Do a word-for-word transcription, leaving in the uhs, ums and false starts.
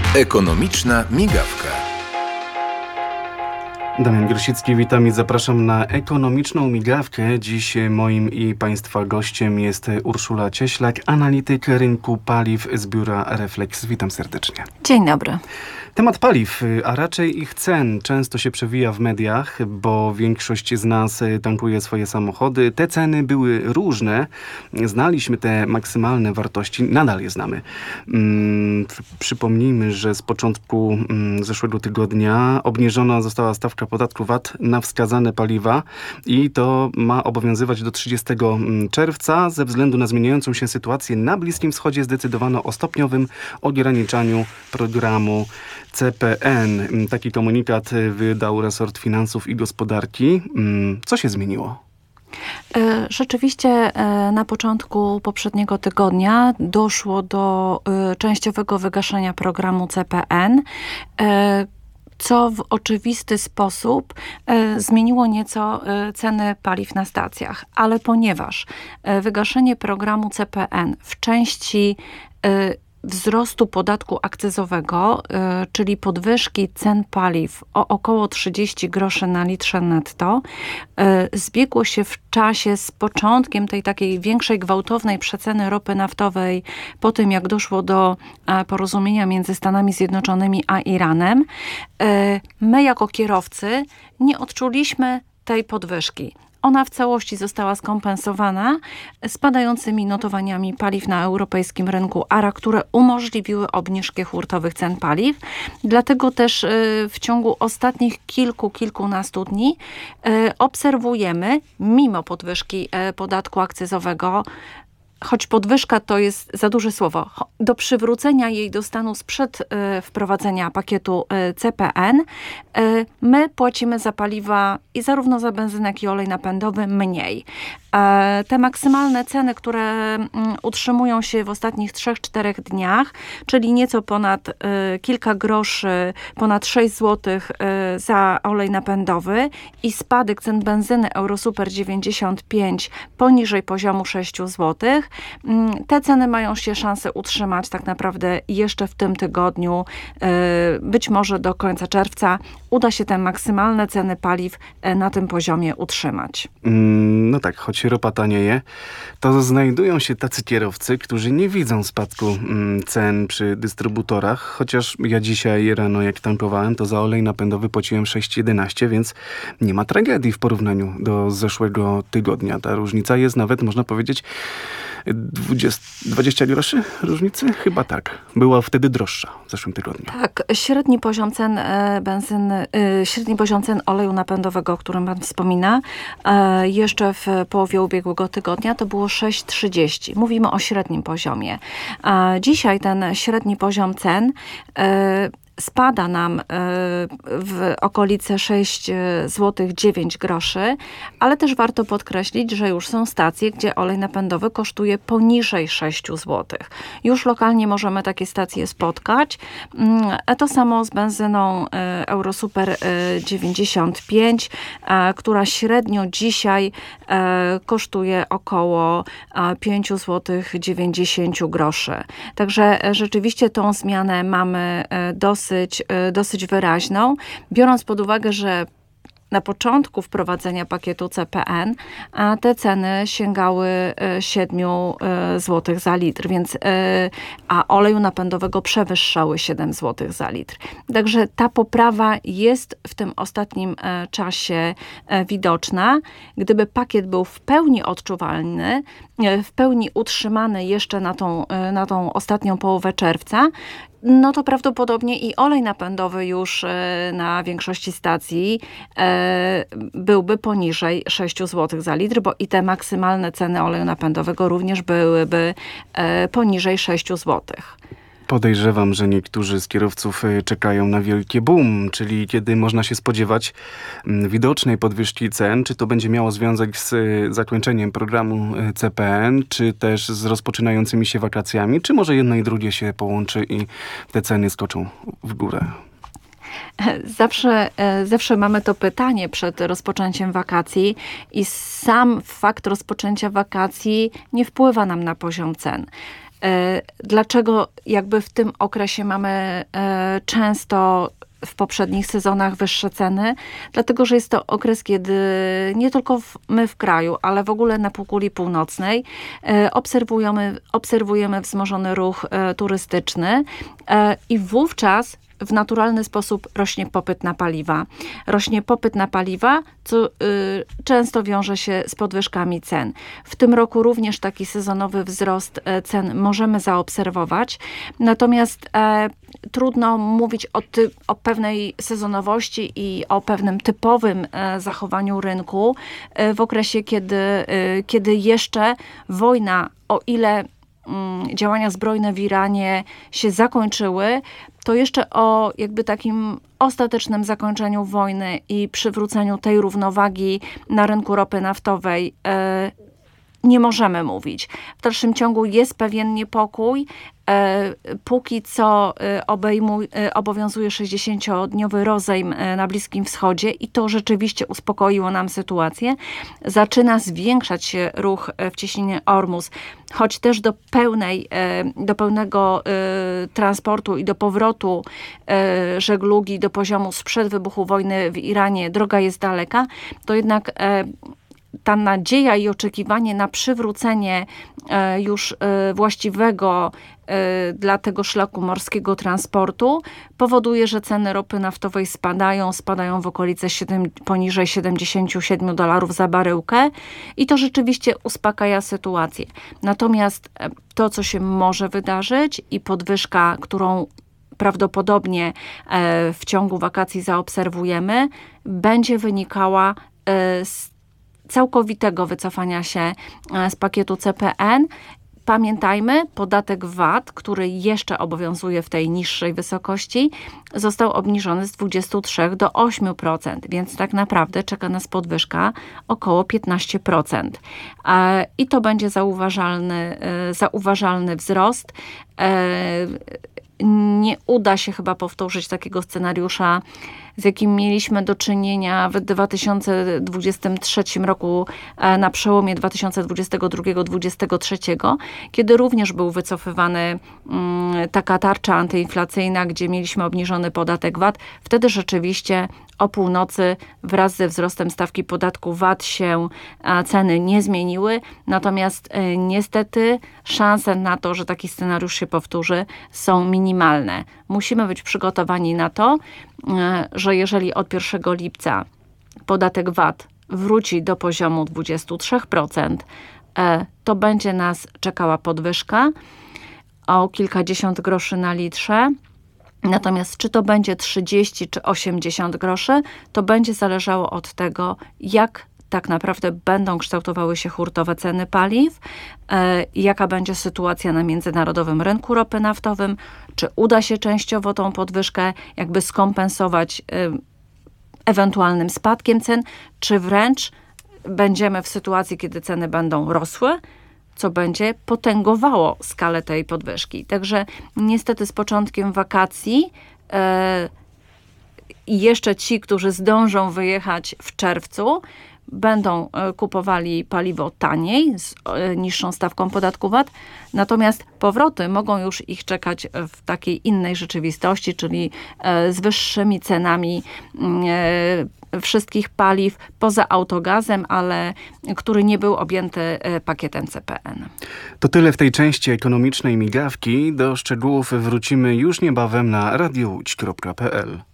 Ekonomiczna migawka. Damian Grosicki, witam i zapraszam na ekonomiczną migawkę. Dziś moim i Państwa gościem jest Urszula Cieślak, analityk rynku paliw z biura Reflex. Witam serdecznie. Dzień dobry. Temat paliw, a raczej ich cen, często się przewija w mediach, bo większość z nas tankuje swoje samochody. Te ceny były różne. Znaliśmy te maksymalne wartości, nadal je znamy. Hmm, przypomnijmy, że z początku hmm, zeszłego tygodnia obniżona została stawka podatku V A T na wskazane paliwa i to ma obowiązywać do trzydziestego czerwca. Ze względu na zmieniającą się sytuację na Bliskim Wschodzie zdecydowano o stopniowym ograniczaniu programu C P N. Taki komunikat wydał resort finansów i gospodarki. Co się zmieniło? Rzeczywiście na początku poprzedniego tygodnia doszło do częściowego wygaszenia programu C P N, co w oczywisty sposób e, zmieniło nieco e, ceny paliw na stacjach. Ale ponieważ e, wygaszenie programu C P N w części e, wzrostu podatku akcyzowego, y, czyli podwyżki cen paliw o około trzydzieści groszy na litrze netto, y, zbiegło się w czasie z początkiem tej takiej większej gwałtownej przeceny ropy naftowej po tym, jak doszło do y, porozumienia między Stanami Zjednoczonymi a Iranem. Y, my jako kierowcy nie odczuliśmy tej podwyżki. Ona w całości została skompensowana spadającymi notowaniami paliw na europejskim rynku A R A, które umożliwiły obniżkę hurtowych cen paliw. Dlatego też w ciągu ostatnich kilku, kilkunastu dni obserwujemy, mimo podwyżki podatku akcyzowego, choć podwyżka to jest za duże słowo, do przywrócenia jej do stanu sprzed y, wprowadzenia pakietu y, C P N, y, my płacimy za paliwa i zarówno za benzynę, jak i olej napędowy mniej. E, te maksymalne ceny, które y, utrzymują się w ostatnich trzech czterech dniach, czyli nieco ponad y, kilka groszy, ponad sześć złotych y, za olej napędowy i spadek cen benzyny Eurosuper dziewięćdziesiąt pięć poniżej poziomu sześć złotych. Te ceny mają się szansę utrzymać tak naprawdę jeszcze w tym tygodniu. Być może do końca czerwca uda się te maksymalne ceny paliw na tym poziomie utrzymać. No tak, choć ropa tanieje, to znajdują się tacy kierowcy, którzy nie widzą spadku cen przy dystrybutorach, chociaż ja dzisiaj rano jak tankowałem, to za olej napędowy płaciłem sześć jedenaście, więc nie ma tragedii w porównaniu do zeszłego tygodnia. Ta różnica jest nawet, można powiedzieć, dwadzieścia, dwadzieścia groszy różnicy? Chyba tak. Była wtedy droższa w zeszłym tygodniu. Tak, średni poziom cen e, benzyny, e, średni poziom cen oleju napędowego, o którym pan wspomina, e, jeszcze w połowie ubiegłego tygodnia to było sześć trzydzieści. Mówimy o średnim poziomie. A dzisiaj ten średni poziom cen e, spada nam w okolice sześć złotych dziewięć groszy, ale też warto podkreślić, że już są stacje, gdzie olej napędowy kosztuje poniżej sześć złotych. Już lokalnie możemy takie stacje spotkać. A to samo z benzyną Eurosuper dziewięćdziesiąt pięć, która średnio dzisiaj kosztuje około pięć złotych dziewięćdziesiąt groszy. Także rzeczywiście tą zmianę mamy dosyć Dosyć, dosyć wyraźną, biorąc pod uwagę, że na początku wprowadzenia pakietu C P N a te ceny sięgały siedem złotych za litr, więc a oleju napędowego przewyższały siedem złotych za litr. Także ta poprawa jest w tym ostatnim czasie widoczna. Gdyby pakiet był w pełni odczuwalny, w pełni utrzymany jeszcze na tą, na tą ostatnią połowę czerwca, no to prawdopodobnie i olej napędowy już na większości stacji byłby poniżej sześć złotych za litr, bo i te maksymalne ceny oleju napędowego również byłyby poniżej sześć złotych. Podejrzewam, że niektórzy z kierowców czekają na wielkie boom, czyli kiedy można się spodziewać widocznej podwyżki cen. Czy to będzie miało związek z zakończeniem programu C P N, czy też z rozpoczynającymi się wakacjami, czy może jedno i drugie się połączy i te ceny skoczą w górę? Zawsze, zawsze mamy to pytanie przed rozpoczęciem wakacji i sam fakt rozpoczęcia wakacji nie wpływa nam na poziom cen. Dlaczego jakby w tym okresie mamy często w poprzednich sezonach wyższe ceny? Dlatego, że jest to okres, kiedy nie tylko w, my w kraju, ale w ogóle na półkuli północnej e, obserwujemy, obserwujemy wzmożony ruch e, turystyczny e, i wówczas w naturalny sposób rośnie popyt na paliwa. Rośnie popyt na paliwa, co y, często wiąże się z podwyżkami cen. W tym roku również taki sezonowy wzrost e, cen możemy zaobserwować, natomiast e, trudno mówić o, ty, o pewnej sezonowości i o pewnym typowym e, zachowaniu rynku e, w okresie, kiedy, e, kiedy jeszcze wojna, o ile działania zbrojne w Iranie się zakończyły, to jeszcze o jakby takim ostatecznym zakończeniu wojny i przywróceniu tej równowagi na rynku ropy naftowej e, nie możemy mówić. W dalszym ciągu jest pewien niepokój. E, póki co e, obejmuj, e, obowiązuje sześćdziesięciodniowy rozejm e, na Bliskim Wschodzie i to rzeczywiście uspokoiło nam sytuację. Zaczyna zwiększać się ruch w cieśninie Ormus, choć też do pełnej, e, do pełnego e, transportu i do powrotu e, żeglugi do poziomu sprzed wybuchu wojny w Iranie droga jest daleka, to jednak e, ta nadzieja i oczekiwanie na przywrócenie e, już e, właściwego e, dla tego szlaku morskiego transportu powoduje, że ceny ropy naftowej spadają, spadają w okolice siedem, poniżej siedemdziesiąt siedem dolarów za baryłkę i to rzeczywiście uspokaja sytuację. Natomiast e, to, co się może wydarzyć i podwyżka, którą prawdopodobnie e, w ciągu wakacji zaobserwujemy, będzie wynikała e, z całkowitego wycofania się z pakietu C P N. Pamiętajmy, podatek V A T, który jeszcze obowiązuje w tej niższej wysokości, został obniżony z dwudziestu trzech do ośmiu procent, więc tak naprawdę czeka nas podwyżka około piętnaście procent. I to będzie zauważalny, zauważalny wzrost. Nie uda się chyba powtórzyć takiego scenariusza, z jakim mieliśmy do czynienia w dwa tysiące dwudziestym trzecim roku, na przełomie dwa tysiące dwudziestego drugiego do dwudziestego trzeciego, kiedy również był wycofywany taka tarcza antyinflacyjna, gdzie mieliśmy obniżony podatek V A T. Wtedy rzeczywiście o północy wraz ze wzrostem stawki podatku V A T się ceny nie zmieniły, natomiast niestety szanse na to, że taki scenariusz się powtórzy, są minimalne. Musimy być przygotowani na to, że jeżeli od pierwszego lipca podatek V A T wróci do poziomu dwudziestu trzech procent, to będzie nas czekała podwyżka o kilkadziesiąt groszy na litrze. Natomiast czy to będzie trzydzieści czy osiemdziesiąt groszy, to będzie zależało od tego, jak tak naprawdę będą kształtowały się hurtowe ceny paliw, e, jaka będzie sytuacja na międzynarodowym rynku ropy naftowym, czy uda się częściowo tą podwyżkę jakby skompensować e, ewentualnym spadkiem cen, czy wręcz będziemy w sytuacji, kiedy ceny będą rosły, co będzie potęgowało skalę tej podwyżki. Także niestety z początkiem wakacji e, i jeszcze ci, którzy zdążą wyjechać w czerwcu, będą kupowali paliwo taniej, z niższą stawką podatku V A T, natomiast powroty mogą już ich czekać w takiej innej rzeczywistości, czyli z wyższymi cenami wszystkich paliw poza autogazem, ale który nie był objęty pakietem C P N. To tyle w tej części ekonomicznej migawki. Do szczegółów wrócimy już niebawem na radio łódź kropka p l.